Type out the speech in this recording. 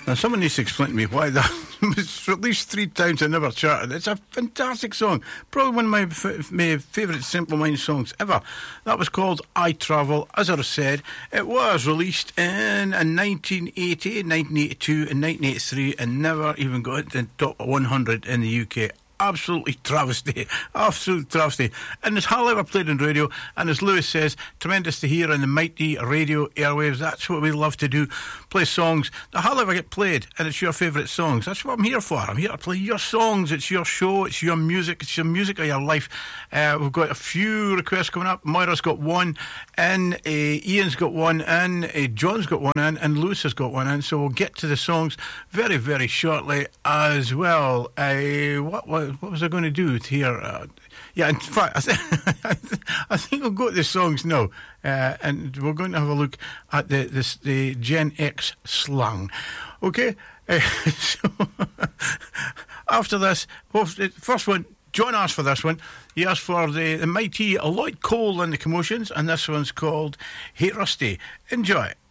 Now, someone needs to explain to me why that was released 3 times and never charted. It's a fantastic song. Probably one of my favourite Simple Minds songs ever. That was called I Travel. As I said, it was released in 1980, 1982 and 1983 and never even got into the top 100 in the UK. Absolutely travesty. Absolute travesty. And as Hal ever played on radio, and as Lewis says, tremendous to hear on the mighty radio airwaves. That's what we love to do. Play songs that Hal ever get played, and it's your favourite songs. That's what I'm here for. I'm here to play your songs. It's your show. It's your music. It's your music of your life. We've got a few requests coming up. Moira's got one in, Ian's got one in, John's got one in, and Lewis has got one in. So we'll get to the songs very, very shortly as well. What was I going to do here? Yeah, in fact, I think we'll go to the songs now, and we're going to have a look at the Gen X slang. Okay, so after this, first one, John asked for this one. He asked for the mighty Lloyd Cole and the Commotions, and this one's called Hey Rusty. Enjoy.